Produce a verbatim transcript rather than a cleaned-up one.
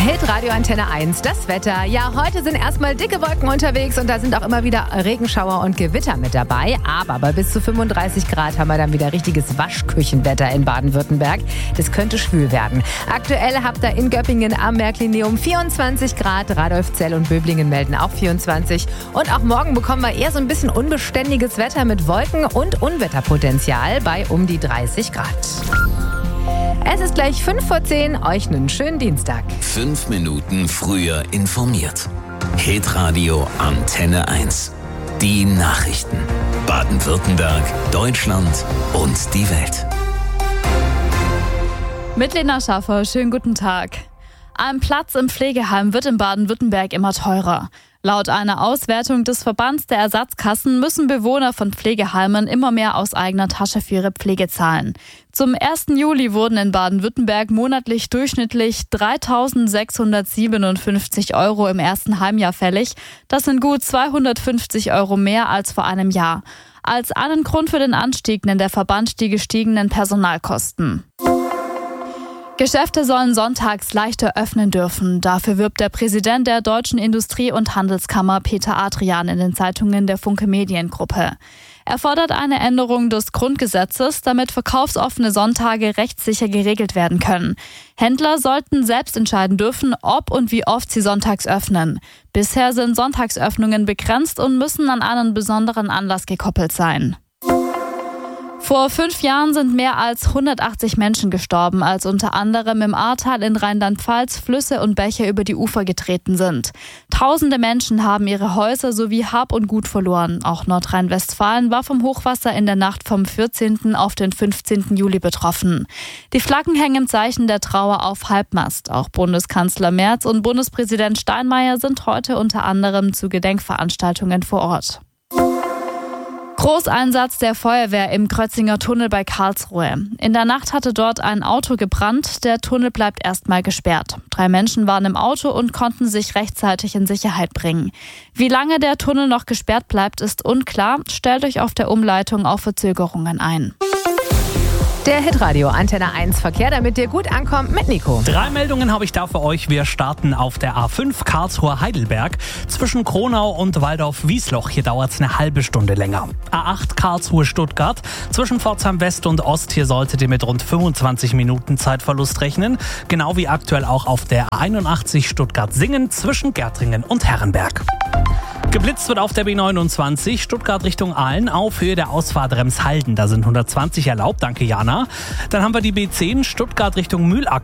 Hitradio Antenne eins, das Wetter. Ja, heute sind erstmal dicke Wolken unterwegs und da sind auch immer wieder Regenschauer und Gewitter mit dabei. Aber bei bis zu fünfunddreißig Grad haben wir dann wieder richtiges Waschküchenwetter in Baden-Württemberg. Das könnte schwül werden. Aktuell habt ihr in Göppingen am Märklinium vierundzwanzig Grad. Radolfzell und Böblingen melden auch vierundzwanzig. Und auch morgen bekommen wir eher so ein bisschen unbeständiges Wetter mit Wolken und Unwetterpotenzial bei um die dreißig Grad. Es ist gleich fünf vor zehn, euch einen schönen Dienstag. Fünf Minuten früher informiert. Hitradio Antenne eins. Die Nachrichten. Baden-Württemberg, Deutschland und die Welt. Mit Lena Schaffer, schönen guten Tag. Ein Platz im Pflegeheim wird in Baden-Württemberg immer teurer. Laut einer Auswertung des Verbands der Ersatzkassen müssen Bewohner von Pflegeheimen immer mehr aus eigener Tasche für ihre Pflege zahlen. Zum ersten Juli wurden in Baden-Württemberg monatlich durchschnittlich dreitausendsechshundertsiebenundfünfzig Euro im ersten Heimjahr fällig. Das sind gut zweihundertfünfzig Euro mehr als vor einem Jahr. Als einen Grund für den Anstieg nennt der Verband die gestiegenen Personalkosten. Geschäfte sollen sonntags leichter öffnen dürfen. Dafür wirbt der Präsident der Deutschen Industrie- und Handelskammer Peter Adrian in den Zeitungen der Funke Mediengruppe. Er fordert eine Änderung des Grundgesetzes, damit verkaufsoffene Sonntage rechtssicher geregelt werden können. Händler sollten selbst entscheiden dürfen, ob und wie oft sie sonntags öffnen. Bisher sind Sonntagsöffnungen begrenzt und müssen an einen besonderen Anlass gekoppelt sein. Vor fünf Jahren sind mehr als hundertachtzig Menschen gestorben, als unter anderem im Ahrtal in Rheinland-Pfalz Flüsse und Bäche über die Ufer getreten sind. Tausende Menschen haben ihre Häuser sowie Hab und Gut verloren. Auch Nordrhein-Westfalen war vom Hochwasser in der Nacht vom vierzehnten auf den fünfzehnten Juli betroffen. Die Flaggen hängen Zeichen der Trauer auf Halbmast. Auch Bundeskanzler Merz und Bundespräsident Steinmeier sind heute unter anderem zu Gedenkveranstaltungen vor Ort. Großeinsatz der Feuerwehr im Krötzinger Tunnel bei Karlsruhe. In der Nacht hatte dort ein Auto gebrannt. Der Tunnel bleibt erstmal gesperrt. Drei Menschen waren im Auto und konnten sich rechtzeitig in Sicherheit bringen. Wie lange der Tunnel noch gesperrt bleibt, ist unklar. Stellt euch auf der Umleitung auf Verzögerungen ein. Der Hitradio Antenne eins Verkehr, damit ihr gut ankommt mit Nico. Drei Meldungen habe ich da für euch. Wir starten auf der A fünf Karlsruhe-Heidelberg zwischen Kronau und Waldorf-Wiesloch. Hier dauert es eine halbe Stunde länger. A acht Karlsruhe-Stuttgart zwischen Pforzheim West und Ost. Hier solltet ihr mit rund fünfundzwanzig Minuten Zeitverlust rechnen. Genau wie aktuell auch auf der A einundachtzig Stuttgart-Singen zwischen Gärtringen und Herrenberg. Geblitzt wird auf der B neunundzwanzig Stuttgart Richtung Aalen auf Höhe der Ausfahrt Remshalden. Da sind hundertzwanzig erlaubt. Danke, Jana. Dann haben wir die B zehn Stuttgart Richtung Mühlacker.